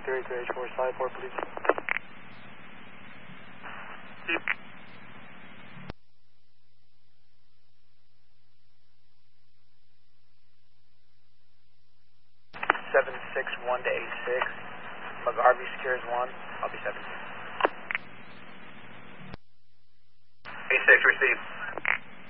133H4 slide 4, please. Keep. 761 to 86. McGarvey secures 1. I'll be 7. 86, receive.